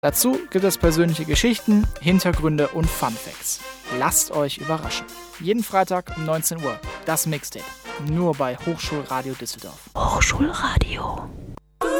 Dazu gibt es persönliche Geschichten, Hintergründe und Fun Facts. Lasst euch überraschen. Jeden Freitag um 19 Uhr, das Mixtape. Nur bei Hochschulradio Düsseldorf. Hochschulradio.